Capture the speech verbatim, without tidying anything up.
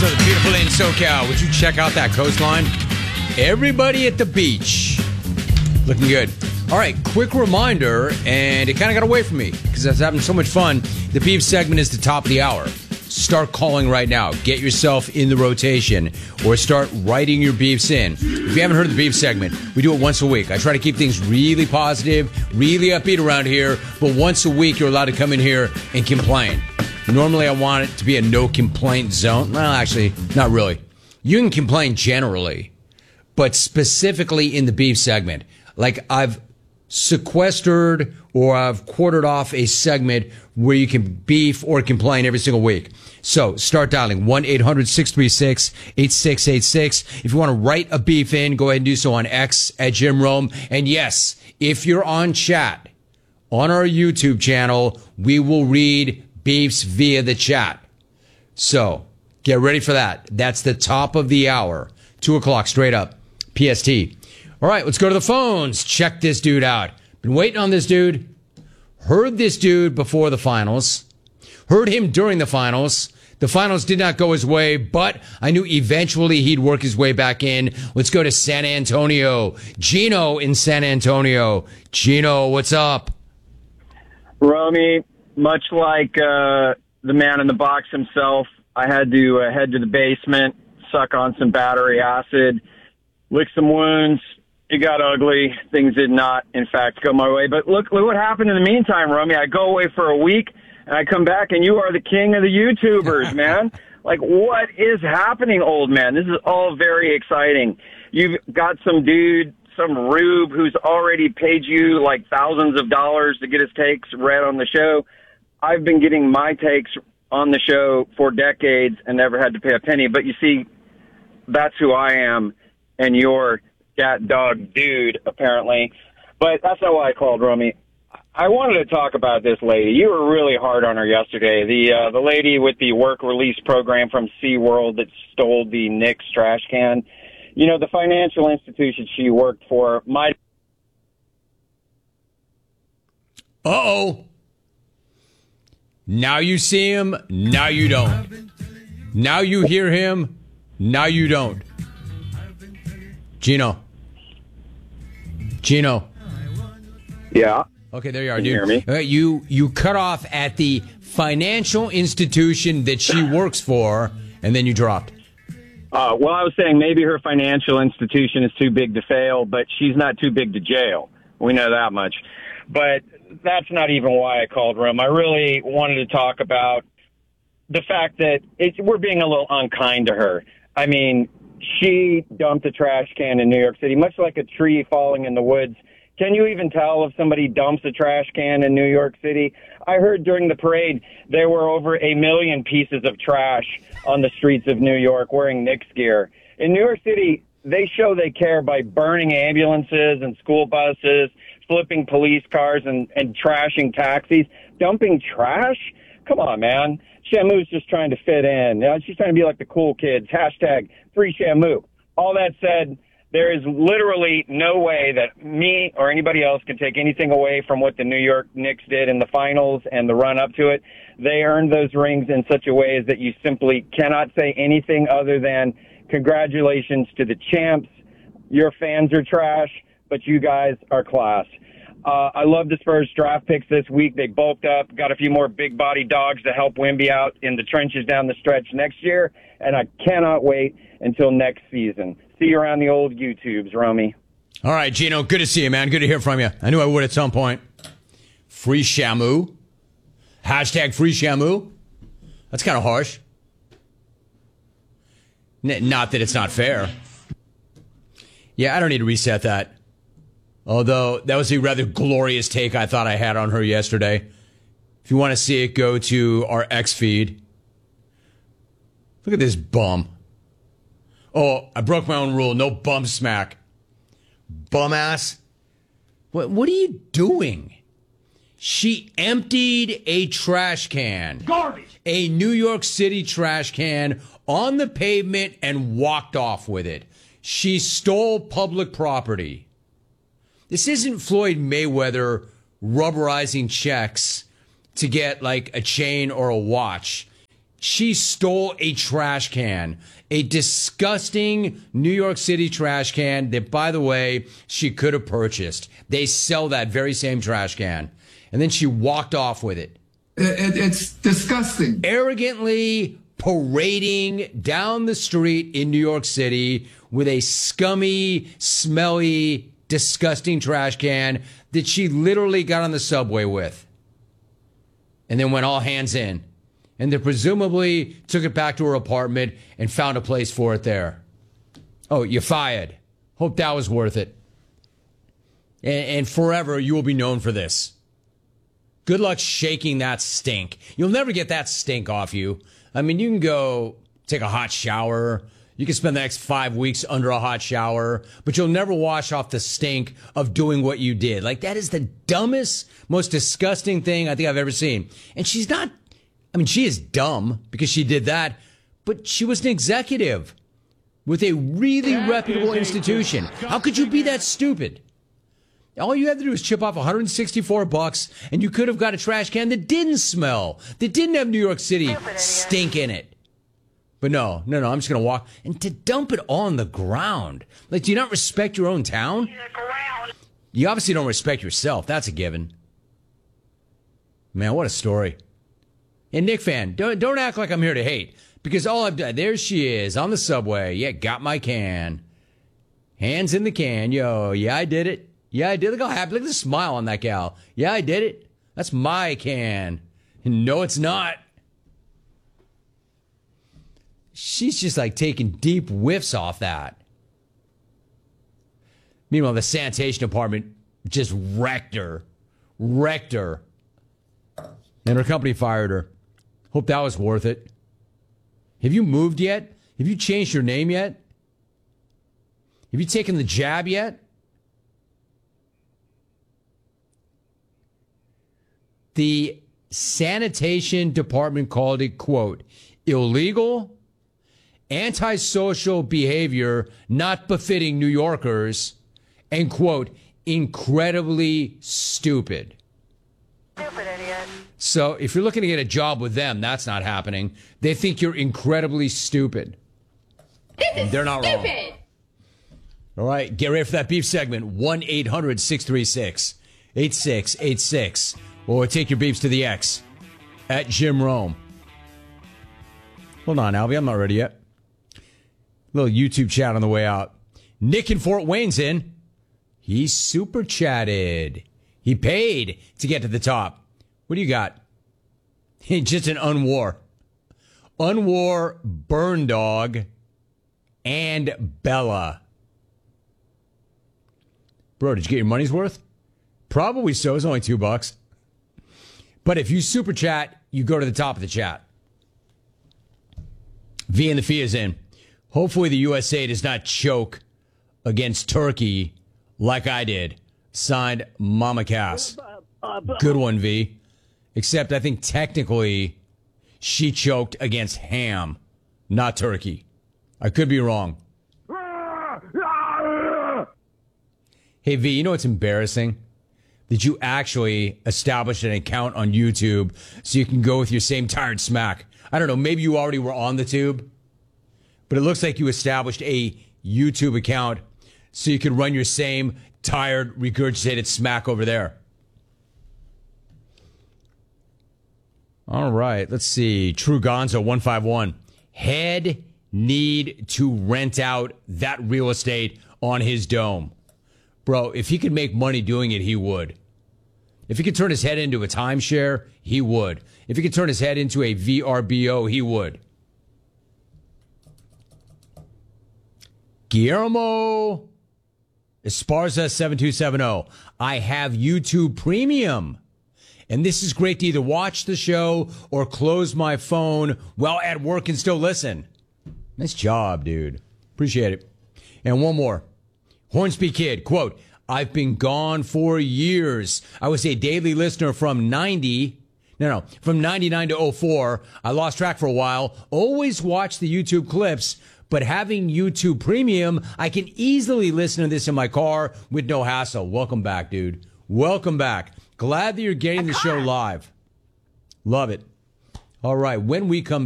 So the beautiful in SoCal. Would you check out that coastline? Everybody at the beach. Looking good. All right, quick reminder, and it kind of got away from me because I was having so much fun. The beef segment is the top of the hour. Start calling right now. Get yourself in the rotation or start writing your beefs in. If you haven't heard of the beef segment, we do it once a week. I try to keep things really positive, really upbeat around here, but once a week you're allowed to come in here and complain. Normally I want it to be a no complaint zone. Well, actually, not really. You can complain generally, but specifically in the beef segment. Like I've sequestered or I've quartered off a segment where you can beef or complain every single week. So start dialing one eight hundred six three six eight six eight six. If you want to write a beef in, go ahead and do so on X at Jim Rome. And yes, if you're on chat on our YouTube channel, we will read beefs via the chat. So get ready for that. That's the top of the hour. Two o'clock straight up. P S T. All right, let's go to the phones. Check this dude out. Been waiting on this dude. Heard this dude before the finals. Heard him during the finals. The finals did not go his way, but I knew eventually he'd work his way back in. Let's go to San Antonio. Gino in San Antonio. Gino, what's up? Romy, much like uh, the man in the box himself, I had to uh, head to the basement, suck on some battery acid, lick some wounds. It got ugly. Things did not, in fact, go my way. But look, look what happened in the meantime, Romy. I go away for a week, and I come back, and you are the king of the YouTubers, man. Like, what is happening, old man? This is all very exciting. You've got some dude, some rube, who's already paid you, like, thousands of dollars to get his takes read on the show. I've been getting my takes on the show for decades and never had to pay a penny. But you see, that's who I am, and you're cat dog dude, apparently. But that's not why I called, Romy. I wanted to talk about this lady. You were really hard on her yesterday. The uh, the lady with the work release program from SeaWorld that stole the Knicks trash can. You know, the financial institution she worked for might... Uh-oh. Now you see him, now you don't. Now you hear him, now you don't. Gino. Gino. Yeah. Okay, there you are, Can dude. you hear me? Uh, you, you cut off at the financial institution that she works for, and then you dropped. Uh, well, I was saying maybe her financial institution is too big to fail, but she's not too big to jail. We know that much. But that's not even why I called, Rome. I really wanted to talk about the fact that it, we're being a little unkind to her. I mean, she dumped a trash can in New York City, much like a tree falling in the woods. Can you even tell if somebody dumps a trash can in New York City? I heard during the parade there were over a million pieces of trash on the streets of New York wearing Knicks gear. In New York City, they show they care by burning ambulances and school buses, flipping police cars, and, and trashing taxis. Dumping trash? Come on, man. Shamu's just trying to fit in. You know, she's trying to be like the cool kids. Hashtag free Shamu. All that said, there is literally no way that me or anybody else can take anything away from what the New York Knicks did in the finals and the run up to it. They earned those rings in such a way that you simply cannot say anything other than congratulations to the champs. Your fans are trash, but you guys are class. Uh, I love the Spurs draft picks this week. They bulked up, got a few more big body dogs to help Wemby out in the trenches down the stretch next year, and I cannot wait until next season. See you around the old YouTubes, Romy. All right, Gino, good to see you, man. Good to hear from you. I knew I would at some point. Free Shamu. Hashtag free Shamu. That's kind of harsh. N- not that it's not fair. Yeah, I don't need to reset that. Although, that was a rather glorious take I thought I had on her yesterday. If you want to see it, go to our X feed. Look at this bum. Oh, I broke my own rule. No bum smack. Bum ass. What, what are you doing? She emptied a trash can. Garbage. A New York City trash can on the pavement and walked off with it. She stole public property. This isn't Floyd Mayweather rubberizing checks to get like a chain or a watch. She stole a trash can, a disgusting New York City trash can that, by the way, she could have purchased. They sell that very same trash can. And then she walked off with it. It, it's disgusting. Arrogantly parading down the street in New York City with a scummy, smelly, disgusting trash can that she literally got on the subway with. And then went all hands in. And then presumably took it back to her apartment and found a place for it there. Oh, you're fired. Hope that was worth it. And, and forever you will be known for this. Good luck shaking that stink. You'll never get that stink off you. I mean, you can go take a hot shower. You can spend the next five weeks under a hot shower, but you'll never wash off the stink of doing what you did. Like, that is the dumbest, most disgusting thing I think I've ever seen. And she's not, I mean, she is dumb because she did that, but she was an executive with a really that reputable institution. How could you be that stupid? All you had to do was chip off one hundred sixty-four bucks, and you could have got a trash can that didn't smell, that didn't have New York City stink in it. But no, no, no, I'm just going to walk. And to dump it on the ground. Like, do you not respect your own town? You obviously don't respect yourself. That's a given. Man, what a story. And Nick fan, don't, don't act like I'm here to hate. Because all I've done, there she is on the subway. Yeah, got my can. Hands in the can. Yo, yeah, I did it. Yeah, I did. Look how happy. Look at the smile on that gal. Yeah, I did it. That's my can. No, it's not. She's just like taking deep whiffs off that. Meanwhile, the sanitation department just wrecked her. Wrecked her. And her company fired her. Hope that was worth it. Have you moved yet? Have you changed your name yet? Have you taken the jab yet? The sanitation department called it, quote, illegal, antisocial behavior not befitting New Yorkers, and, quote, incredibly stupid. Stupid idiot. So if you're looking to get a job with them, that's not happening. They think you're incredibly stupid. This is and they're not stupid. wrong. All right, get ready for that beef segment. one eight hundred six three six eight six eight six. Or take your beeps to the X at Jim Rome. Hold on, Albie. I'm not ready yet. Little YouTube chat on the way out. Nick in Fort Wayne's in. He super chatted. He paid to get to the top. What do you got? Just an unwar. Unwar, Burn Dog, and Bella. Bro, did you get your money's worth? Probably so. It's only two bucks. But if you super chat, you go to the top of the chat. V and the Fee is in. Hopefully the U S A does not choke against Turkey like I did. Signed, Mama Cass. Good one, V. Except I think technically she choked against Ham, not Turkey. I could be wrong. Hey, V, you know what's embarrassing? That you actually established an account on YouTube so you can go with your same tired smack. I don't know, maybe you already were on the tube, but it looks like you established a YouTube account so you could run your same tired, regurgitated smack over there. All right, let's see. True Gonzo one five one. Head need to rent out that real estate on his dome. Bro, if he could make money doing it, he would. If he could turn his head into a timeshare, he would. If he could turn his head into a V R B O, he would. Guillermo Esparza seven two seven zero. I have YouTube Premium. And this is great to either watch the show or close my phone while at work and still listen. Nice job, dude. Appreciate it. And one more. Hornsby Kid, quote, I've been gone for years. I was a daily listener from ninety. No, no, from ninety-nine to oh four. I lost track for a while. Always watch the YouTube clips, but having YouTube Premium, I can easily listen to this in my car with no hassle. Welcome back, dude. Welcome back. Glad that you're getting the show live. Love it. All right, when we come